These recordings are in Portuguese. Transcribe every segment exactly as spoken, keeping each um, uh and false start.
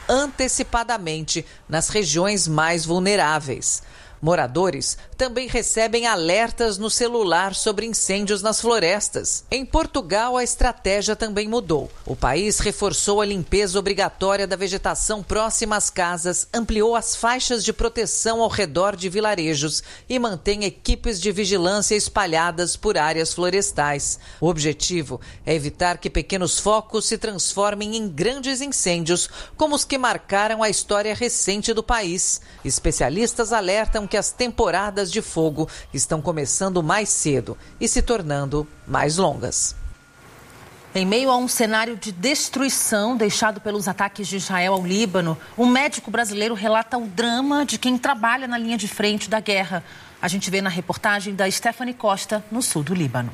antecipadamente nas regiões mais vulneráveis. Moradores também recebem alertas no celular sobre incêndios nas florestas. Em Portugal, a estratégia também mudou. O país reforçou a limpeza obrigatória da vegetação próxima às casas, ampliou as faixas de proteção ao redor de vilarejos e mantém equipes de vigilância espalhadas por áreas florestais. O objetivo é evitar que pequenos focos se transformem em grandes incêndios, como os que marcaram a história recente do país. Especialistas alertam que as temporadas de fogo estão começando mais cedo e se tornando mais longas. Em meio a um cenário de destruição deixado pelos ataques de Israel ao Líbano, um médico brasileiro relata o drama de quem trabalha na linha de frente da guerra. A gente vê na reportagem da Stephanie Costa, no sul do Líbano.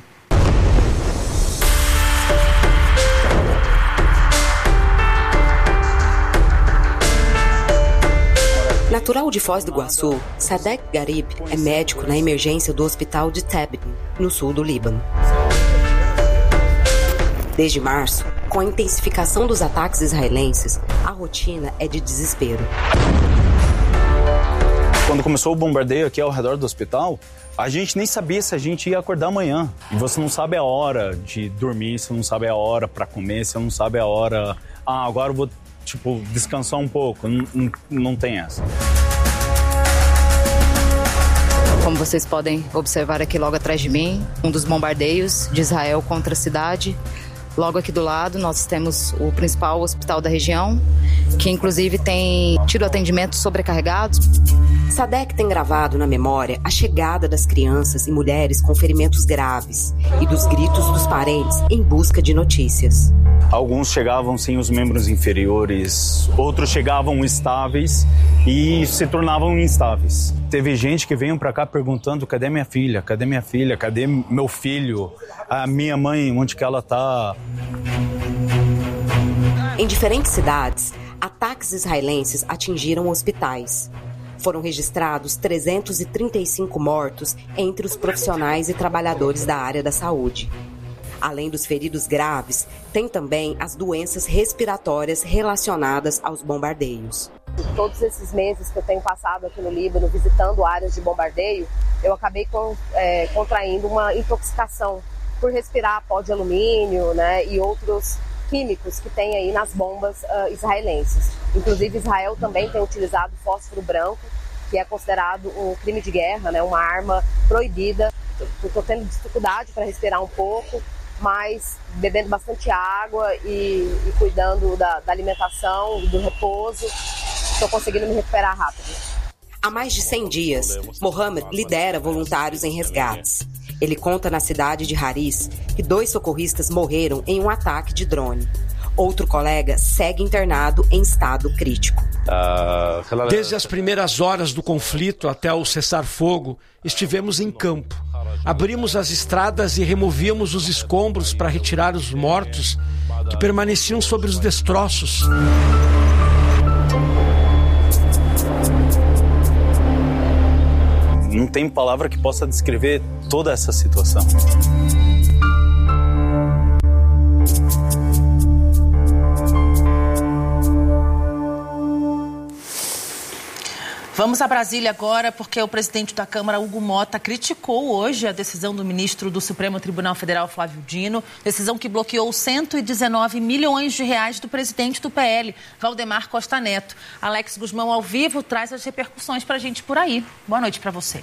Natural de Foz do Iguaçu, Sadek Garib é médico na emergência do hospital de Tabib, no sul do Líbano. Desde março, com a intensificação dos ataques israelenses, a rotina é de desespero. Quando começou o bombardeio aqui ao redor do hospital, a gente nem sabia se a gente ia acordar amanhã. E você não sabe a hora de dormir, você não sabe a hora para comer, você não sabe a hora... Ah, agora eu vou... Tipo, descansar um pouco, não, não, não tem essa. Como vocês podem observar aqui logo atrás de mim, um dos bombardeios de Israel contra a cidade. Logo aqui do lado nós temos o principal hospital da região, que inclusive tem tido atendimentos sobrecarregados. Sadek tem gravado na memória a chegada das crianças e mulheres com ferimentos graves e dos gritos dos parentes em busca de notícias. Alguns chegavam sem os membros inferiores, outros chegavam estáveis e se tornavam instáveis. Teve gente que veio para cá perguntando: cadê minha filha? Cadê minha filha? Cadê meu filho? A minha mãe, onde que ela está? Em diferentes cidades, ataques israelenses atingiram hospitais. Foram registrados trezentos e trinta e cinco mortos entre os profissionais e trabalhadores da área da saúde. Além dos feridos graves, tem também as doenças respiratórias relacionadas aos bombardeios. Todos esses meses que eu tenho passado aqui no Líbano, visitando áreas de bombardeio, eu acabei com, é, contraindo uma intoxicação por respirar pó de alumínio, né, e outros químicos que tem aí nas bombas uh, israelenses. Inclusive, Israel também tem utilizado fósforo branco, que é considerado um crime de guerra, né, uma arma proibida. Estou tendo dificuldade para respirar um pouco, mas bebendo bastante água e, e cuidando da, da alimentação e do repouso, estou conseguindo me recuperar rápido. Há mais de cem dias, Mohamed lidera voluntários em resgates. Ele conta na cidade de Haris que dois socorristas morreram em um ataque de drone. Outro colega segue internado em estado crítico. Desde as primeiras horas do conflito até o cessar-fogo, estivemos em campo. Abrimos as estradas e removíamos os escombros para retirar os mortos que permaneciam sobre os destroços. Não tem palavra que possa descrever toda essa situação. Vamos a Brasília agora, porque o presidente da Câmara, Hugo Motta, criticou hoje a decisão do ministro do Supremo Tribunal Federal, Flávio Dino, decisão que bloqueou cento e dezenove milhões de reais do presidente do P L, Valdemar Costa Neto. Alex Guzmão, ao vivo, traz as repercussões para a gente por aí. Boa noite para você.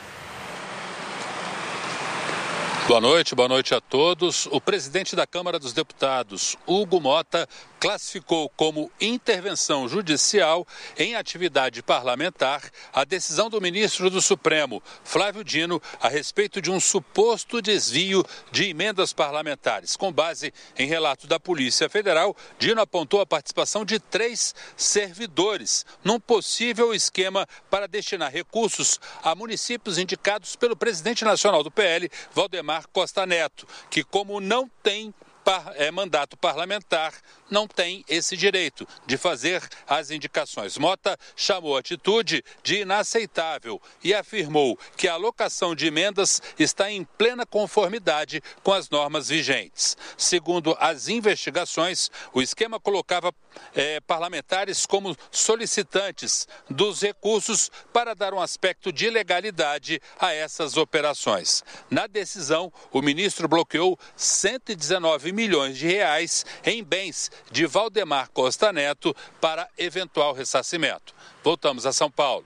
Boa noite, boa noite a todos. O presidente da Câmara dos Deputados, Hugo Motta, classificou como intervenção judicial em atividade parlamentar a decisão do ministro do Supremo, Flávio Dino, a respeito de um suposto desvio de emendas parlamentares. Com base em relato da Polícia Federal, Dino apontou a participação de três servidores num possível esquema para destinar recursos a municípios indicados pelo presidente nacional do P L, Valdemar Costa Neto, que, como não tem Par, é, mandato parlamentar, não tem esse direito de fazer as indicações. Motta chamou a atitude de inaceitável e afirmou que a alocação de emendas está em plena conformidade com as normas vigentes. Segundo as investigações, o esquema colocava eh, parlamentares como solicitantes dos recursos para dar um aspecto de legalidade a essas operações. Na decisão, o ministro bloqueou cento e dezenove milhões de reais em bens de Valdemar Costa Neto para eventual ressarcimento. Voltamos a São Paulo.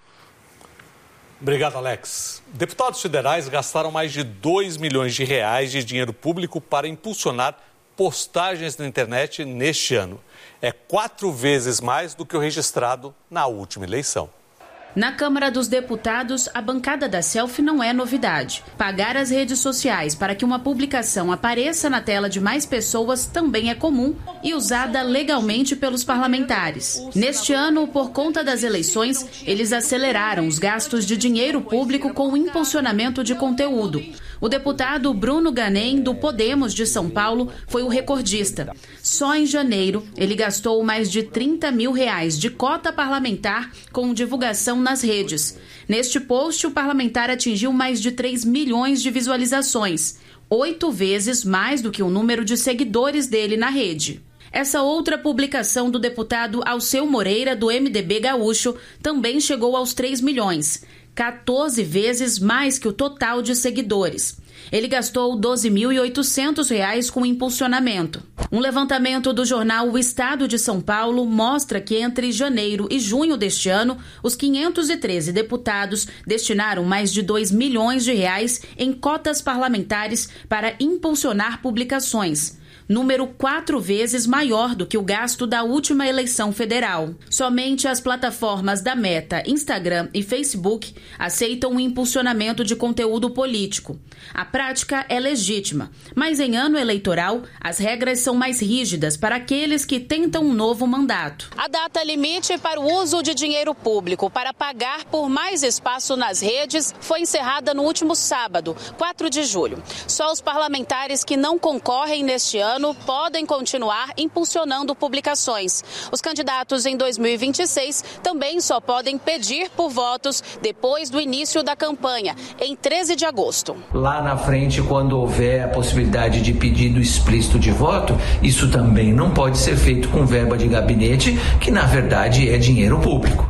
Obrigado, Alex. Deputados federais gastaram mais de dois milhões de reais de dinheiro público para impulsionar postagens na internet neste ano. É quatro vezes mais do que o registrado na última eleição. Na Câmara dos Deputados, a bancada da selfie não é novidade. Pagar as redes sociais para que uma publicação apareça na tela de mais pessoas também é comum e usada legalmente pelos parlamentares. Neste ano, por conta das eleições, eles aceleraram os gastos de dinheiro público com o impulsionamento de conteúdo. O deputado Bruno Ganem, do Podemos de São Paulo, foi o recordista. Só em janeiro, ele gastou mais de trinta mil reais de cota parlamentar com divulgação nas redes. Neste post, o parlamentar atingiu mais de três milhões de visualizações, oito vezes mais do que o número de seguidores dele na rede. Essa outra publicação do deputado Alceu Moreira, do M D B gaúcho, também chegou aos três milhões, quatorze vezes mais que o total de seguidores. Ele gastou doze mil e oitocentos reais com impulsionamento. Um levantamento do jornal O Estado de São Paulo mostra que entre janeiro e junho deste ano, os quinhentos e treze deputados destinaram mais de dois milhões de reais em cotas parlamentares para impulsionar publicações. Número quatro vezes maior do que o gasto da última eleição federal. Somente as plataformas da Meta, Instagram e Facebook aceitam o impulsionamento de conteúdo político. A prática é legítima, mas em ano eleitoral, as regras são mais rígidas para aqueles que tentam um novo mandato. A data limite para o uso de dinheiro público para pagar por mais espaço nas redes foi encerrada no último sábado, quatro de julho. Só os parlamentares que não concorrem neste ano podem continuar impulsionando publicações. Os candidatos em dois mil e vinte e seis também só podem pedir por votos depois do início da campanha, em treze de agosto. Lá na frente, quando houver a possibilidade de pedido explícito de voto, isso também não pode ser feito com verba de gabinete, que na verdade é dinheiro público.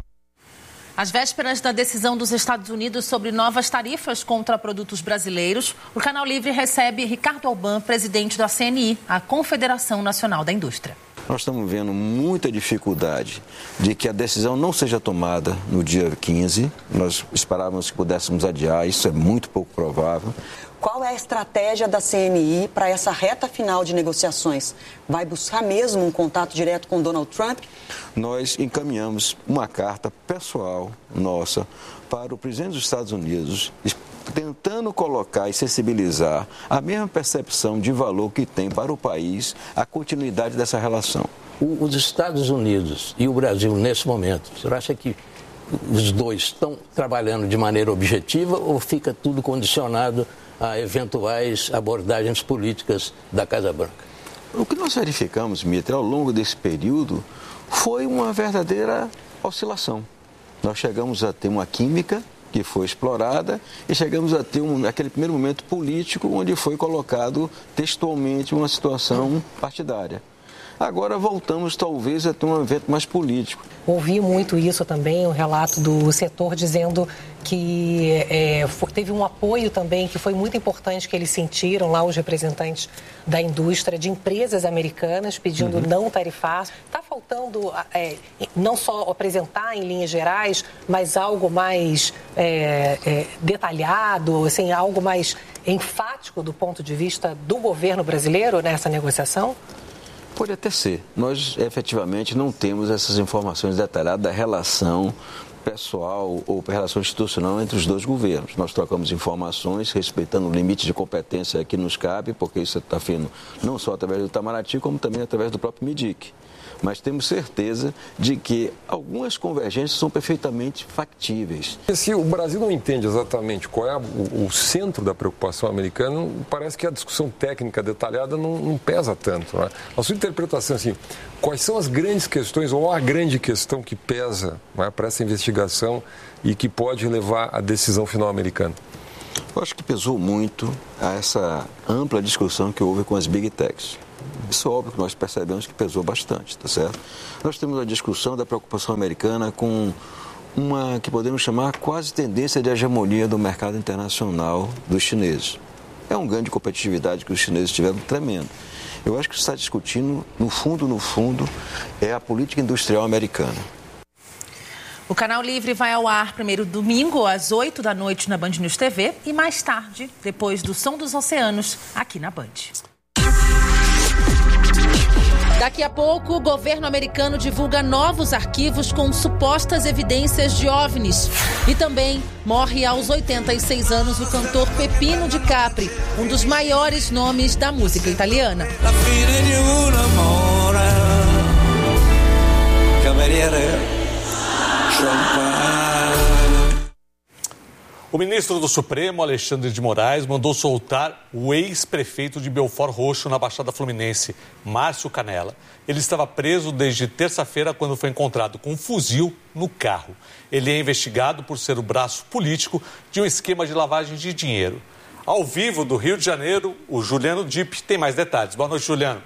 Às vésperas da decisão dos Estados Unidos sobre novas tarifas contra produtos brasileiros, o Canal Livre recebe Ricardo Alban, presidente da C N I, a Confederação Nacional da Indústria. Nós estamos vendo muita dificuldade de que a decisão não seja tomada no dia quinze. Nós esperávamos que pudéssemos adiar, isso é muito pouco provável. Qual é a estratégia da C N I para essa reta final de negociações? Vai buscar mesmo um contato direto com Donald Trump? Nós encaminhamos uma carta pessoal nossa para o presidente dos Estados Unidos, tentando colocar e sensibilizar a mesma percepção de valor que tem para o país a continuidade dessa relação. O, os Estados Unidos e o Brasil, nesse momento, o senhor acha que os dois estão trabalhando de maneira objetiva ou fica tudo condicionado a eventuais abordagens políticas da Casa Branca? O que nós verificamos, Mitra, ao longo desse período foi uma verdadeira oscilação. Nós chegamos a ter uma química que foi explorada e chegamos a ter um, aquele primeiro momento político onde foi colocado textualmente uma situação partidária. Agora voltamos talvez a ter um evento mais político. Ouvi muito isso também, o relato do setor dizendo que é, teve um apoio também que foi muito importante que eles sentiram lá, os representantes da indústria, de empresas americanas pedindo uhum. não tarifar. Está faltando é, não só apresentar em linhas gerais, mas algo mais é, é, detalhado, assim, algo mais enfático do ponto de vista do governo brasileiro nessa negociação? Pode até ser. Nós, efetivamente, não temos essas informações detalhadas da relação pessoal ou relação institucional entre os dois governos. Nós trocamos informações respeitando o limite de competência que nos cabe, porque isso está vindo não só através do Itamaraty, como também através do próprio MIDIC. Mas temos certeza de que algumas convergências são perfeitamente factíveis. Se o Brasil não entende exatamente qual é o, o centro da preocupação americana, parece que a discussão técnica detalhada não, não pesa tanto. Né? A sua interpretação, assim, quais são as grandes questões ou a grande questão que pesa, né, para essa investigação e que pode levar à decisão final americana? Eu acho que pesou muito essa ampla discussão que houve com as Big Techs. Isso é óbvio que nós percebemos que pesou bastante, tá certo? Nós temos a discussão da preocupação americana com uma que podemos chamar quase tendência de hegemonia do mercado internacional dos chineses. É um ganho de competitividade que os chineses tiveram tremendo. Eu acho que está discutindo, no fundo, no fundo, é a política industrial americana. O Canal Livre vai ao ar primeiro domingo, às oito da noite, na Band News T V e mais tarde, depois do Som dos Oceanos, aqui na Band. Daqui a pouco, o governo americano divulga novos arquivos com supostas evidências de OVNIs. E também morre aos oitenta e seis anos o cantor Peppino Di Capri, um dos maiores nomes da música italiana. O ministro do Supremo, Alexandre de Moraes, mandou soltar o ex-prefeito de Belford Roxo, na Baixada Fluminense, Márcio Canela. Ele estava preso desde terça-feira, quando foi encontrado com um fuzil no carro. Ele é investigado por ser o braço político de um esquema de lavagem de dinheiro. Ao vivo do Rio de Janeiro, o Juliano Dipp tem mais detalhes. Boa noite, Juliano.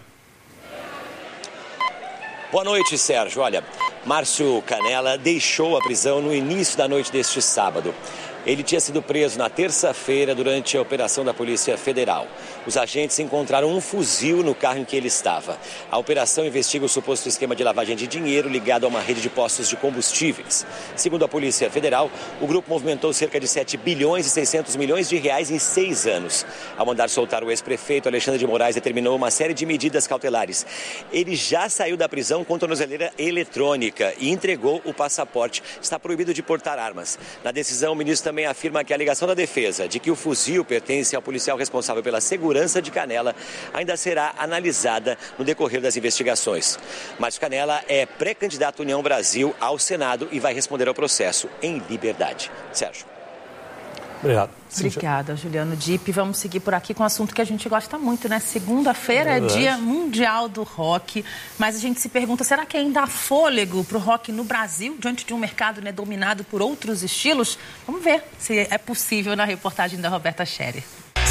Boa noite, Sérgio. Olha, Márcio Canela deixou a prisão no início da noite deste sábado. Ele tinha sido preso na terça-feira durante a operação da Polícia Federal. Os agentes encontraram um fuzil no carro em que ele estava. A operação investiga o suposto esquema de lavagem de dinheiro ligado a uma rede de postos de combustíveis. Segundo a Polícia Federal, o grupo movimentou cerca de sete bilhões e seiscentos milhões de reais em seis anos. Ao mandar soltar o ex-prefeito, Alexandre de Moraes determinou uma série de medidas cautelares. Ele já saiu da prisão com tornozeleira eletrônica e entregou o passaporte. Está proibido de portar armas. Na decisão, o ministro também afirma que a alegação da defesa de que o fuzil pertence ao policial responsável pela segurança de Canela ainda será analisada no decorrer das investigações. Márcio Canela é pré-candidato União Brasil ao Senado e vai responder ao processo em liberdade. Sérgio. Obrigado. Obrigada, Juliano Dipp. Vamos seguir por aqui com um assunto que a gente gosta muito, né? Segunda-feira é Dia Mundial do Rock, mas a gente se pergunta, será que ainda há fôlego para o rock no Brasil, diante de um mercado, né, dominado por outros estilos? Vamos ver se é possível na reportagem da Roberta Scherer.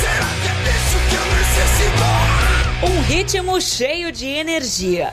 Um ritmo cheio de energia.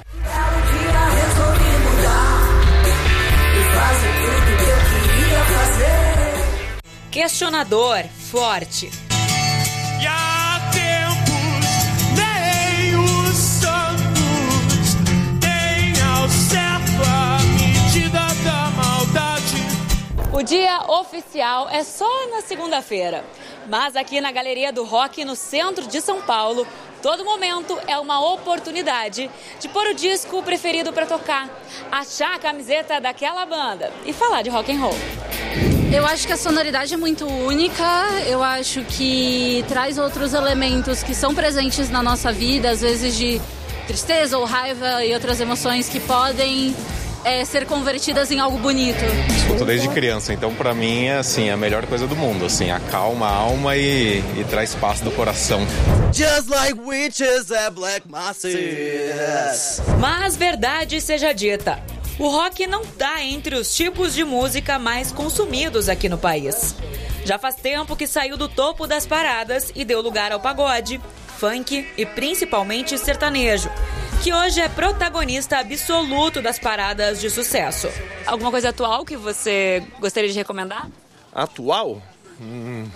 Questionador, forte. E há tempos, nem os santos têm ao certo a medida da maldade. O dia oficial é só na segunda-feira. Mas aqui na Galeria do Rock, no centro de São Paulo, todo momento é uma oportunidade de pôr o disco preferido para tocar, achar a camiseta daquela banda e falar de rock and roll. Eu acho que a sonoridade é muito única, eu acho que traz outros elementos que são presentes na nossa vida, às vezes de tristeza ou raiva e outras emoções que podem é, ser convertidas em algo bonito. Escuto desde criança, então pra mim é assim, a melhor coisa do mundo, assim, acalma a alma e, e traz paz do coração. Just like witches at black masses. Mas verdade seja dita, o rock não está entre os tipos de música mais consumidos aqui no país. Já faz tempo que saiu do topo das paradas e deu lugar ao pagode, funk e principalmente sertanejo, que hoje é protagonista absoluto das paradas de sucesso. Alguma coisa atual que você gostaria de recomendar? Atual? Hum,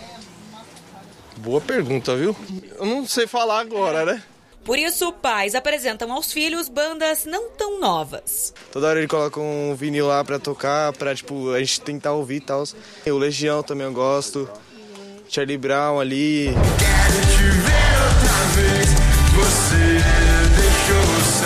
boa pergunta, viu? Eu não sei falar agora, né? Por isso, pais apresentam aos filhos bandas não tão novas. Toda hora ele coloca um vinil lá pra tocar, pra tipo, a gente tentar ouvir e tal. O Legião também eu gosto, Charlie Brown ali. Quero te ver outra vez, você deixou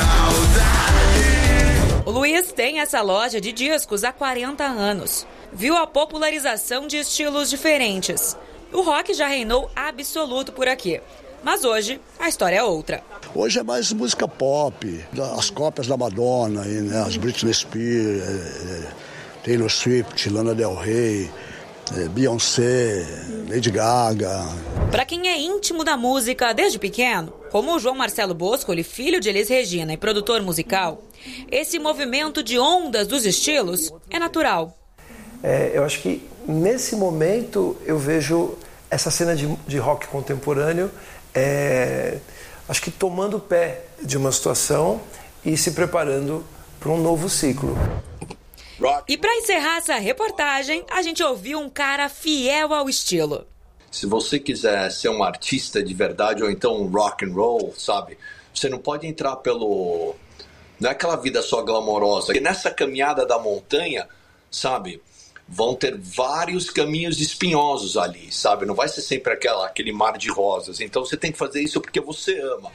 saudade. O Luiz tem essa loja de discos há quarenta anos. Viu a popularização de estilos diferentes. O rock já reinou absoluto por aqui. Mas hoje, a história é outra. Hoje é mais música pop, as cópias da Madonna, né? As Britney Spears, Taylor Swift, Lana Del Rey, Beyoncé, Lady Gaga. Para quem é íntimo da música desde pequeno, como o João Marcelo Boscoli, filho de Elis Regina e produtor musical, esse movimento de ondas dos estilos é natural. É, eu acho que nesse momento eu vejo essa cena de, de rock contemporâneo É, acho que tomando o pé de uma situação e se preparando para um novo ciclo. E para encerrar essa reportagem, a gente ouviu um cara fiel ao estilo. Se você quiser ser um artista de verdade ou então um rock and roll, sabe? Você não pode entrar pelo... Não é aquela vida só glamourosa. Porque nessa caminhada da montanha, sabe? Vão ter vários caminhos espinhosos ali, sabe? Não vai ser sempre aquela, aquele mar de rosas. Então você tem que fazer isso porque você ama.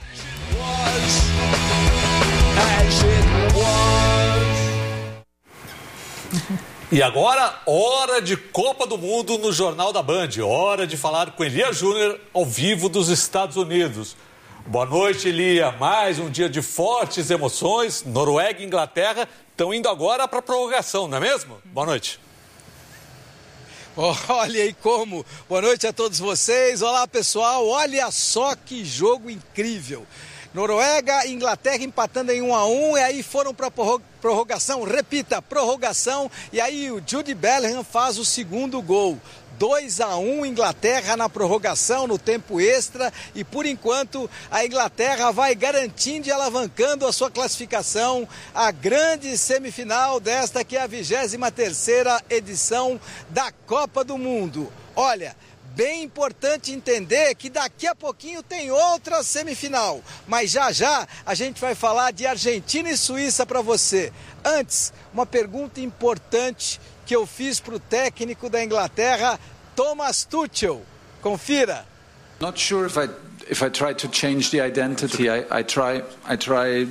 E agora, hora de Copa do Mundo no Jornal da Band. Hora de falar com Elia Júnior ao vivo dos Estados Unidos. Boa noite, Elia. Mais um dia de fortes emoções. Noruega e Inglaterra estão indo agora para a prorrogação, não é mesmo? Boa noite. Olha aí como. Boa noite a todos vocês. Olá, pessoal. Olha só que jogo incrível. Noruega e Inglaterra empatando em um a um e aí foram para prorrogação. Repita, prorrogação. E aí o Jude Bellingham faz o segundo gol. dois a um Inglaterra na prorrogação, no tempo extra, e por enquanto a Inglaterra vai garantindo e alavancando a sua classificação à grande semifinal desta que é a vigésima terceira edição da Copa do Mundo. Olha, bem importante entender que daqui a pouquinho tem outra semifinal, mas já já a gente vai falar de Argentina e Suíça para você. Antes, uma pergunta importante que eu fiz para o técnico da Inglaterra, Thomas Tuchel. Confira. Not sure if I if I try to change the identity. I, I try I try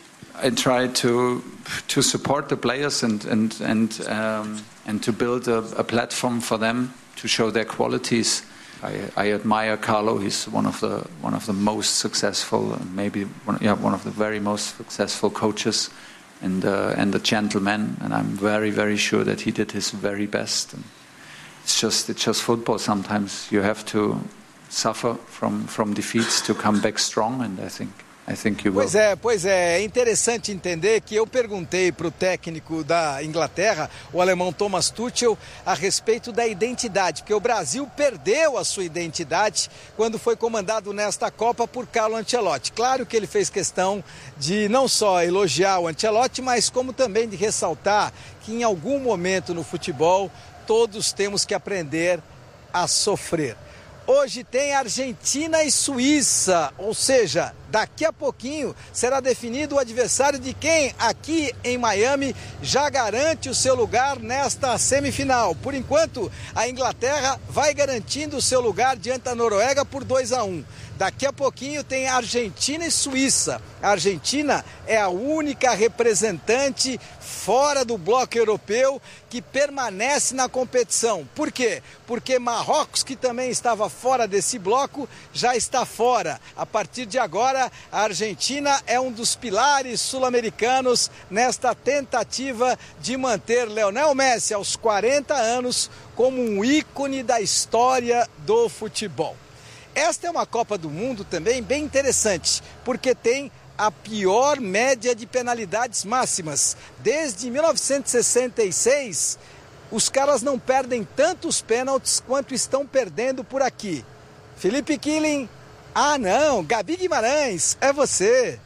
I try to to support the players and and and um, and to build a, a platform for them to show their qualities. I, I admire Carlo. He's one of the one of the most successful, maybe one, yeah, one of the very most successful coaches. And, uh, and a gentleman, and I'm very, very sure that he did his very best. And it's just, it's just football. Sometimes you have to suffer from, from defeats to come back strong, and I think, I think you will. Pois é, pois é. É interessante entender que eu perguntei para o técnico da Inglaterra, o alemão Thomas Tuchel, a respeito da identidade, porque o Brasil perdeu a sua identidade quando foi comandado nesta Copa por Carlo Ancelotti. Claro que ele fez questão de não só elogiar o Ancelotti, mas como também de ressaltar que em algum momento no futebol todos temos que aprender a sofrer. Hoje tem Argentina e Suíça, ou seja, daqui a pouquinho será definido o adversário de quem aqui em Miami já garante o seu lugar nesta semifinal. Por enquanto, a Inglaterra vai garantindo o seu lugar diante da Noruega por dois a um. Daqui a pouquinho tem Argentina e Suíça. A Argentina é a única representante fora do bloco europeu que permanece na competição. Por quê? Porque Marrocos, que também estava fora desse bloco, já está fora. A partir de agora, a Argentina é um dos pilares sul-americanos nesta tentativa de manter Lionel Messi aos quarenta anos como um ícone da história do futebol. Esta é uma Copa do Mundo também bem interessante, porque tem a pior média de penalidades máximas. Desde mil novecentos e sessenta e seis, os caras não perdem tantos pênaltis quanto estão perdendo por aqui. Felipe Killing, ah não, Gabi Guimarães, é você.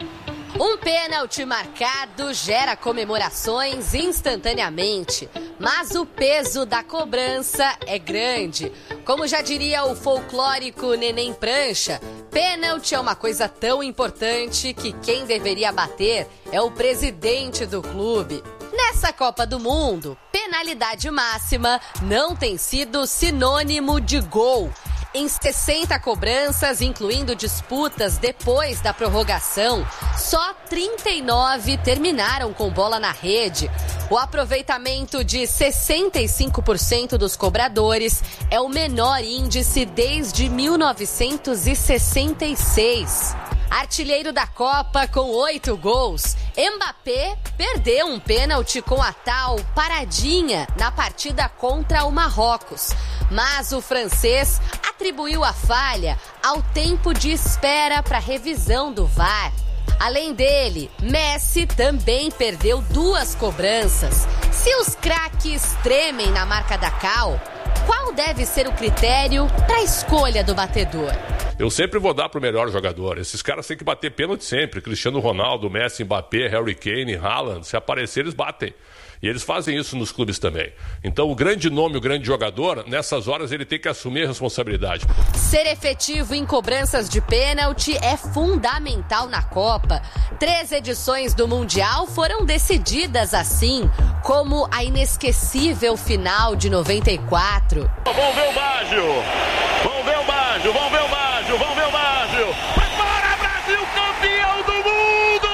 Um pênalti marcado gera comemorações instantaneamente, mas o peso da cobrança é grande. Como já diria o folclórico Neném Prancha, pênalti é uma coisa tão importante que quem deveria bater é o presidente do clube. Nessa Copa do Mundo, penalidade máxima não tem sido sinônimo de gol. Em sessenta cobranças, incluindo disputas depois da prorrogação, só trinta e nove terminaram com bola na rede. O aproveitamento de sessenta e cinco por cento dos cobradores é o menor índice desde mil novecentos e sessenta e seis. Artilheiro da Copa com oito gols, Mbappé perdeu um pênalti com a tal paradinha na partida contra o Marrocos. Mas o francês atribuiu a falha ao tempo de espera para revisão do V A R. Além dele, Messi também perdeu duas cobranças. Se os craques tremem na marca da cal, qual deve ser o critério para a escolha do batedor? eu sempre vou dar pro melhor jogador. Esses caras têm que bater pênalti sempre. Cristiano Ronaldo, Messi, Mbappé, Harry Kane, Haaland. Se aparecer, eles batem. E eles fazem isso nos clubes também. Então, o grande nome, o grande jogador, nessas horas ele tem que assumir a responsabilidade. Ser efetivo em cobranças de pênalti é fundamental na Copa. Três edições do Mundial foram decididas assim, como a inesquecível final de noventa e quatro. Vamos ver o Baggio! Vamos ver o Baggio! Vamos ver o Baggio! Vamos ver o Baggio! Vai para Brasil, campeão do mundo!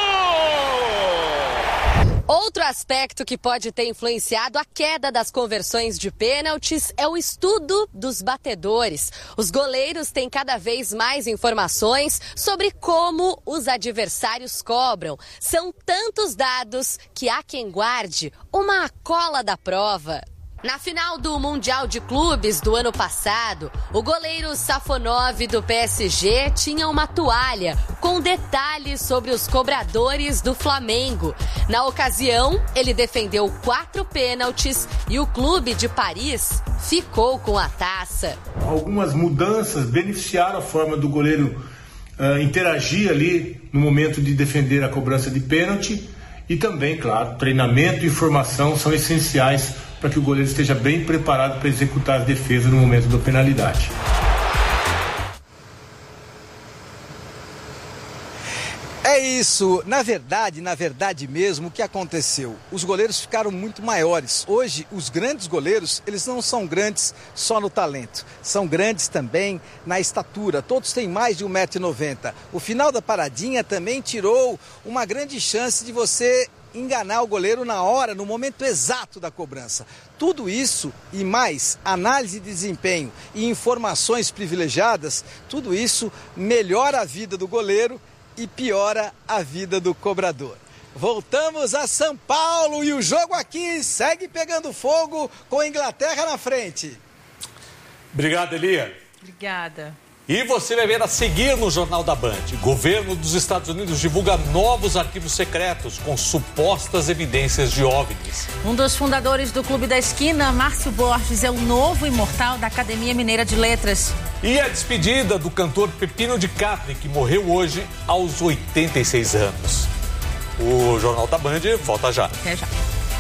Outro aspecto que pode ter influenciado a queda das conversões de pênaltis é o estudo dos batedores. Os goleiros têm cada vez mais informações sobre como os adversários cobram. São tantos dados que há quem guarde uma cola da prova. Na final do Mundial de Clubes do ano passado, o goleiro Safonov do P S G tinha uma toalha com detalhes sobre os cobradores do Flamengo. Na ocasião, ele defendeu quatro pênaltis e o clube de Paris ficou com a taça. Algumas mudanças beneficiaram a forma do goleiro uh, interagir ali no momento de defender a cobrança de pênalti e também, claro, treinamento e formação são essenciais para que o goleiro esteja bem preparado para executar as defesas no momento da penalidade. É isso, na verdade, na verdade mesmo, o que aconteceu? Os goleiros ficaram muito maiores. Hoje, os grandes goleiros, eles não são grandes só no talento, são grandes também na estatura. Todos têm mais de um metro e noventa. O final da paradinha também tirou uma grande chance de você enganar o goleiro na hora, no momento exato da cobrança. Tudo isso e mais, análise de desempenho e informações privilegiadas, tudo isso melhora a vida do goleiro e piora a vida do cobrador. Voltamos a São Paulo e o jogo aqui segue pegando fogo com a Inglaterra na frente. Obrigado, Elia. Obrigada. E você vai ver a seguir no Jornal da Band. Governo dos Estados Unidos divulga novos arquivos secretos com supostas evidências de OVNIs. Um dos fundadores do Clube da Esquina, Márcio Borges, é o novo imortal da Academia Mineira de Letras. E a despedida do cantor Pepino de Capri, que morreu hoje aos oitenta e seis anos. O Jornal da Band volta já. Até já.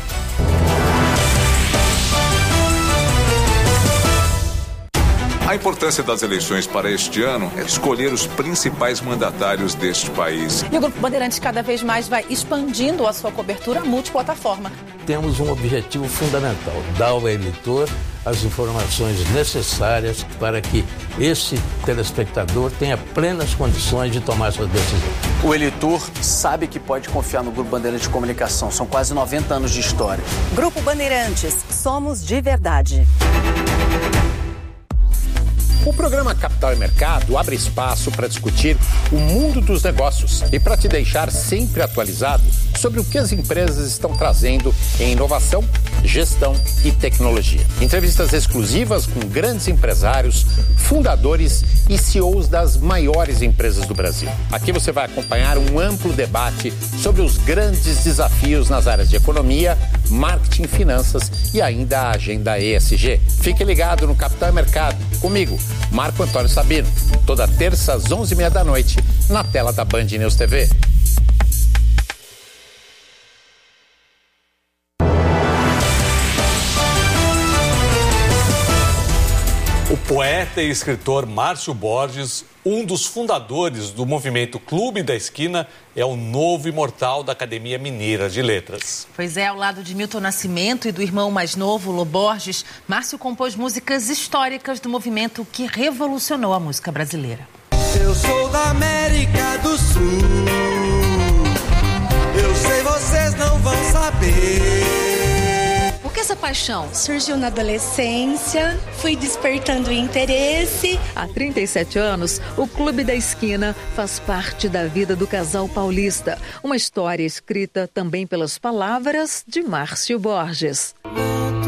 A importância das eleições para este ano é escolher os principais mandatários deste país. E o Grupo Bandeirantes cada vez mais vai expandindo a sua cobertura multiplataforma. Temos um objetivo fundamental, dar ao eleitor as informações necessárias para que esse telespectador tenha plenas condições de tomar sua decisão. O eleitor sabe que pode confiar no Grupo Bandeirantes de Comunicação. São quase noventa anos de história. Grupo Bandeirantes, somos de verdade. O programa Capital e Mercado abre espaço para discutir o mundo dos negócios e para te deixar sempre atualizado sobre o que as empresas estão trazendo em inovação, gestão e tecnologia. Entrevistas exclusivas com grandes empresários, fundadores e C E Os das maiores empresas do Brasil. Aqui você vai acompanhar um amplo debate sobre os grandes desafios nas áreas de economia, marketing, finanças e ainda a agenda E S G. Fique ligado no Capital e Mercado, comigo, Marco Antônio Sabino, toda terça às onze e meia da noite, na tela da Band News T V. O poeta e escritor Márcio Borges, um dos fundadores do movimento Clube da Esquina, é o novo imortal da Academia Mineira de Letras. Pois é, ao lado de Milton Nascimento e do irmão mais novo, Lô Borges, Márcio compôs músicas históricas do movimento que revolucionou a música brasileira. Eu sou da América do Sul, eu sei vocês não vão saber. Por que essa paixão? Surgiu na adolescência, fui despertando interesse. Há trinta e sete anos, o Clube da Esquina faz parte da vida do casal paulista. Uma história escrita também pelas palavras de Márcio Borges.